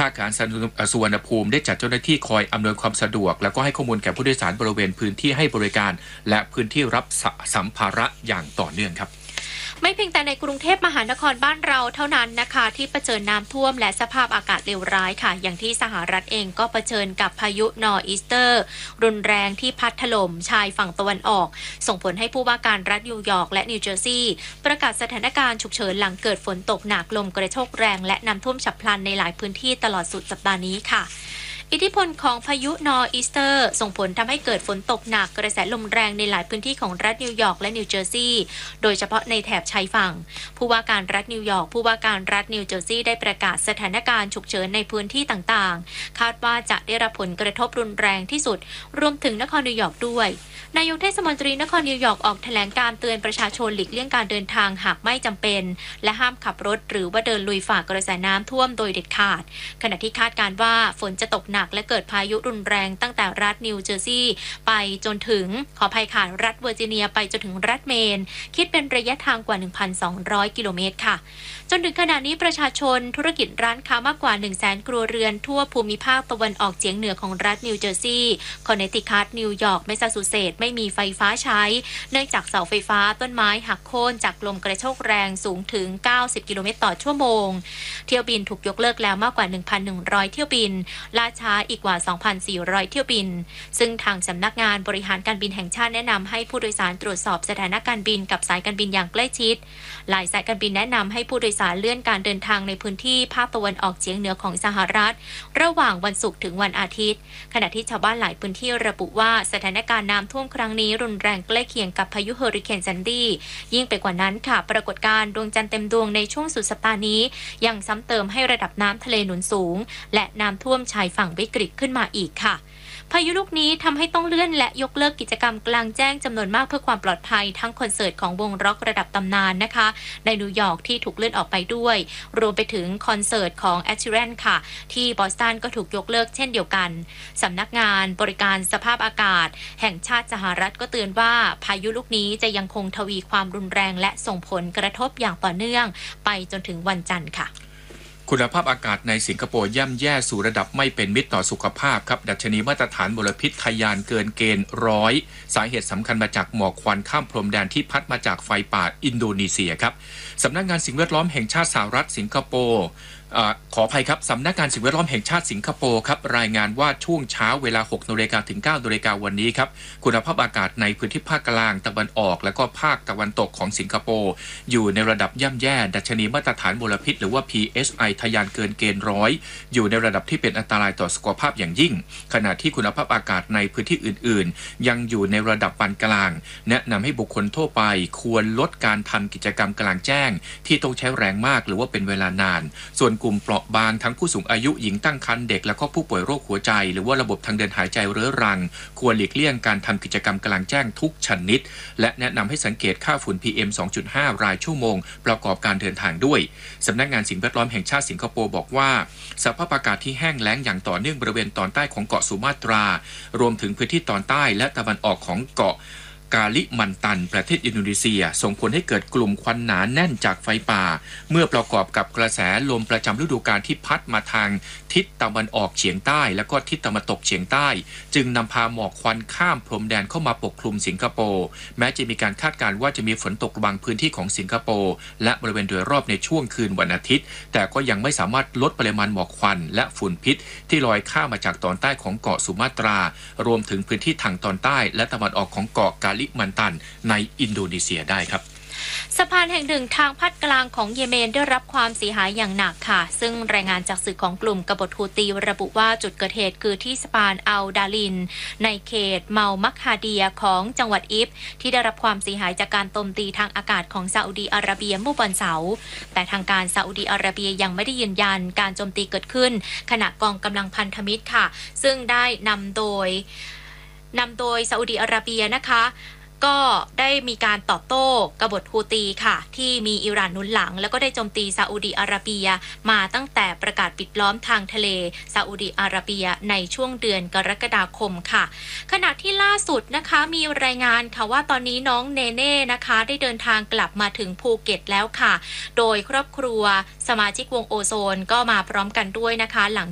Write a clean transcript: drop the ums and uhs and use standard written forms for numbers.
ท่าอากาศยานสุวรรณภูมิได้จัดเจ้าหน้าที่คอยอำนวยความสะดวกแล้วก็ให้ข้อมูลแก่ผู้โดยสารบริเวณพื้นที่ให้บริการและพื้นที่รับสัมภาระอย่างต่อเนื่องครับไม่เพียงแต่ในกรุงเทพมหานครบ้านเราเท่านั้นนะคะที่เผชิญน้ำท่วมและสภาพอากาศเลวร้ายค่ะอย่างที่สหรัฐเองก็เผชิญกับพายุนอร์อีสเตอร์รุนแรงที่พัดถล่มชายฝั่งตะวันออกส่งผลให้ผู้ว่าการรัฐนิวยอร์กและนิวเจอร์ซีย์ประกาศสถานการณ์ฉุกเฉินหลังเกิดฝนตกหนักลมกระโชกแรงและน้ำท่วมฉับพลันในหลายพื้นที่ตลอดสุดสัปดาห์นี้ค่ะอิทธิพลของพายุนอร์อีสเตอร์ส่งผลทำให้เกิดฝนตกหนักกระแสลมแรงในหลายพื้นที่ของรัฐนิวยอร์กและนิวเจอร์ซีย์โดยเฉพาะในแถบชายฝั่งผู้ว่าการรัฐนิวยอร์กผู้ว่าการรัฐนิวเจอร์ซีย์ได้ประกาศสถานการณ์ฉุกเฉินในพื้นที่ต่างๆคาดว่าจะได้รับผลกระทบรุนแรงที่สุดรวมถึงนครนิวยอร์กด้วยนายกเทศมนตรีนครนิวยอร์กออกแถลงการเตือนประชาชนหลีกเลี่ยงการเดินทางหากไม่จำเป็นและห้ามขับรถหรือว่าเดินลุยฝ่ากระแสน้ำท่วมโดยเด็ดขาดขณะที่คาดการว่าฝนจะตกหนักและเกิดพายุรุนแรงตั้งแต่รัฐนิวเจอร์ซีย์ไปจนถึงขออภัยค่ะรัฐเวอร์จิเนียไปจนถึงรัฐเมนคิดเป็นระยะทางกว่า 1,200 กิโลเมตรค่ะจนถึงขณะนี้ประชาชนธุรกิจร้านค้ามากกว่า 100,000 ครัวเรือนทั่วภูมิภาคตะวันออกเฉียงเหนือของรัฐนิวเจอร์ซีย์คอนเนตทิคัตนิวยอร์กแมสซาชูเซตส์ไม่มีไฟฟ้าใช้เนื่องจากเสาไฟฟ้าต้นไม้หักโค่นจากลมกระโชกแรงสูงถึง90กิโลเมตรต่อชั่วโมงเที่ยวบินถูกยกเลิกแล้วมากกว่า 1,100 เที่ยวบินล่าช้าอีกกว่า 2,400 เที่ยวบินซึ่งทางสำนักงานบริหารการบินแห่งชาติแนะนำให้ผู้โดยสารตรวจสอบสถานะการบินกับสายการบินอย่างใกล้ชิดหลายสายการบินแนะนำให้ผู้โดยสารเลื่อนการเดินทางในพื้นที่ภาคตะวันออกเฉียงเหนือของสหรัฐระหว่างวันศุกร์ถึงวันอาทิตย์ขณะที่ชาวบ้านหลายพื้นที่ระบุว่าสถานการณ์น้ำท่วมครั้งนี้รุนแรงใกล้เคียงกับพายุเฮอริเคนแซนดี้ยิ่งไปกว่านั้นค่ะปรากฏการณ์ดวงจันทร์เต็มดวงในช่วงสุดสัปดาห์นี้ยังซ้ำเติมให้ระดับน้ำทะเลหนุนสูงและน้ำท่วมชายฝั่งวิกฤตขึ้นมาอีกค่ะพายุลูกนี้ทำให้ต้องเลื่อนและยกเลิกกิจกรรมกลางแจ้งจำนวนมากเพื่อความปลอดภัยทั้งคอนเสิร์ตของวงร็อกระดับตำนานนะคะในนิวยอร์กที่ถูกเลื่อนออกไปด้วยรวมไปถึงคอนเสิร์ตของแอดชิแรนค่ะที่บอสตันก็ถูกยกเลิกเช่นเดียวกันสำนักงานบริการสภาพอากาศแห่งชาติสหรัฐก็เตือนว่าพายุลูกนี้จะยังคงทวีความรุนแรงและส่งผลกระทบอย่างต่อเนื่องไปจนถึงวันจันทร์ค่ะคุณภาพอากาศในสิงคโปร์ย่ำแย่สู่ระดับไม่เป็นมิตรต่อสุขภาพครับดัชนีมาตรฐานมลพิษทะยานเกินเกณฑ์100สาเหตุสำคัญมาจากหมอกควันข้ามพรมแดนที่พัดมาจากไฟป่าอินโดนีเซียครับสำนักงานสิ่งแวดล้อมแห่งชาติสหรัฐสิงคโปร์ขออภัยครับสำนักงานสิ่งแวดล้อมแห่งชาติสิงคโปร์ครับรายงานว่าช่วงเช้าเวลา 6 น.ถึง 9 น.วันนี้ครับคุณภาพอากาศในพื้นที่ภาคกลางตะวันออกและก็ภาคตะวันตกของสิงคโปร์อยู่ในระดับย่ำแย่ดัชนีมาตรฐานมลพิษหรือว่า PSI ทะยานเกินเกณฑ์100อยู่ในระดับที่เป็นอันตรายต่อสุขภาพอย่างยิ่งขณะที่คุณภาพอากาศในพื้นที่อื่นๆยังอยู่ในระดับปานกลางแนะนำให้บุคคลทั่วไปควรลดการทำกิจกรรมกลางแจ้งที่ต้องใช้แรงมากหรือว่าเป็นเวลานานส่วนกลุ่มเปราะบางทั้งผู้สูงอายุหญิงตั้งครรภ์เด็กและก็ผู้ป่วยโรคหัวใจหรือว่าระบบทางเดินหายใจเรื้อรังควรหลีกเลี่ยงการทำกิจกรรมกลางแจ้งทุกชนิดและแนะนำให้สังเกตค่าฝุ่น PM 2.5 รายชั่วโมงประกอบการเดินทางด้วยสำนักงานสิ่งแวดล้อมแห่งชาติสิงคโปร์บอกว่าสภาพอากาศที่แห้งแล้งอย่างต่อเนื่องบริเวณตอนใต้ของเกาะสุมาตรารวมถึงพื้นที่ตอนใต้และตะวันออกของเกาะกาลิมันตันประเทศอินโดนีเซียส่งผลให้เกิดกลุ่มควันหนาแน่นจากไฟป่าเมื่อประกอบกับกระแสลมประจำฤดูกาลที่พัดมาทางทิศตะวันออกเฉียงใต้และก็ทิศตะวันตกเฉียงใต้จึงนำพาหมอกควันข้ามพรมแดนเข้ามาปกคลุมสิงคโปร์แม้จะมีการคาดการณ์ว่าจะมีฝนตกบางพื้นที่ของสิงคโปร์และบริเวณโดยรอบในช่วงคืนวันอาทิตย์แต่ก็ยังไม่สามารถลดปริมาณหมอกควันและฝุ่นพิษที่ลอยข้ามมาจากตอนใต้ของเกาะสุมาตรารวมถึงพื้นที่ทางตอนใต้และตะวันออกของเกาะกาลิมันตันในอินโดนีเซียได้ครับสะพานแห่งหนึ่งทางภาคกลางของเยเมนได้รับความเสียหายอย่างหนักค่ะซึ่งรายงานจากสื่อของกลุ่มกบฏฮูตีระบุว่าจุดเกิดเหตุคือที่สะพานอัลดาลินในเขตเมามักฮาเดียของจังหวัดอิฟที่ได้รับความเสียหายจากการโจมตีทางอากาศของซาอุดีอาระเบียเมื่อวันเสาร์แต่ทางการซาอุดีอาระเบียยังไม่ได้ยืนยันการโจมตีเกิดขึ้นขณะกองกำลังพันธมิตรค่ะซึ่งได้นำโดยซาอุดีอาระเบียนะคะก็ได้มีการตอบโต้กบฏฮูตีค่ะที่มีอิหร่านหนุนหลังแล้วก็ได้โจมตีซาอุดีอาระเบียมาตั้งแต่ประกาศปิดล้อมทางทะเลซาอุดีอาระเบียในช่วงเดือนกรกฎาคมค่ะขณะที่ล่าสุดนะคะมีรายงานค่ะว่าตอนนี้น้องเนเน่นะคะได้เดินทางกลับมาถึงภูเก็ตแล้วค่ะโดยครอบครัวสมาชิกวงโอโซนก็มาพร้อมกันด้วยนะคะหลัง